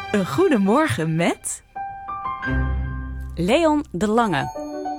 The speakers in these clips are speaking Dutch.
Een goedemorgen met... Leon de Lange.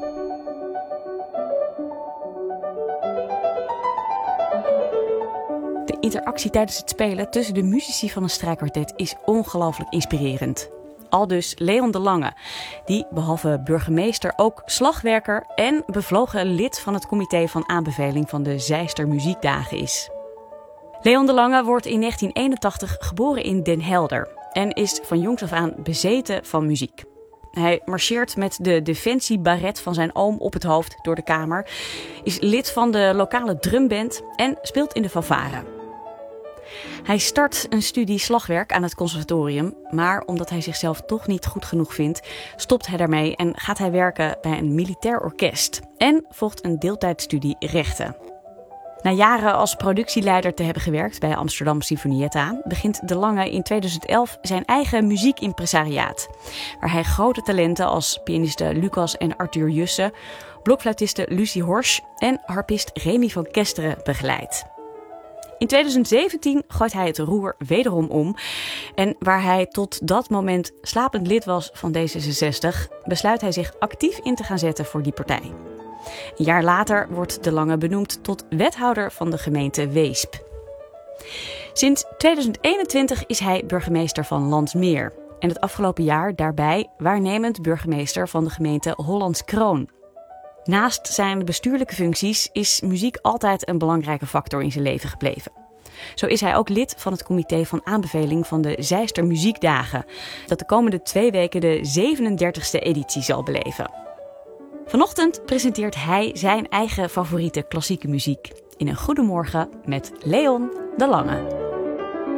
De interactie tijdens het spelen tussen de muzici van een strijkkwartet is ongelooflijk inspirerend. Aldus Leon de Lange, die behalve burgemeester ook slagwerker en bevlogen lid van het comité van aanbeveling van de Zeister Muziekdagen is. Leon de Lange wordt in 1981 geboren in Den Helder en is van jongs af aan bezeten van muziek. Hij marcheert met de defensiebaret van zijn oom op het hoofd door de kamer, is lid van de lokale drumband en speelt in de fanfare. Hij start een studie slagwerk aan het conservatorium, maar omdat hij zichzelf toch niet goed genoeg vindt, stopt hij daarmee en gaat hij werken bij een militair orkest en volgt een deeltijdstudie rechten. Na jaren als productieleider te hebben gewerkt bij Amsterdam Sinfonietta, begint de Lange in 2011 zijn eigen muziekimpresariaat, waar hij grote talenten als pianisten Lucas en Arthur Jussen, blokfluitiste Lucie Horsch en harpist Remy van Kesteren begeleidt. In 2017 gooit hij het roer wederom om en waar hij tot dat moment slapend lid was van D66, besluit hij zich actief in te gaan zetten voor die partij. Een jaar later wordt de Lange benoemd tot wethouder van de gemeente Weesp. Sinds 2021 is hij burgemeester van Landsmeer en het afgelopen jaar daarbij waarnemend burgemeester van de gemeente Hollands Kroon. Naast zijn bestuurlijke functies is muziek altijd een belangrijke factor in zijn leven gebleven. Zo is hij ook lid van het comité van aanbeveling van de Zeister Muziekdagen, dat de komende 2 weken de 37e editie zal beleven. Vanochtend presenteert hij zijn eigen favoriete klassieke muziek in een Goedemorgen met Leon de Lange.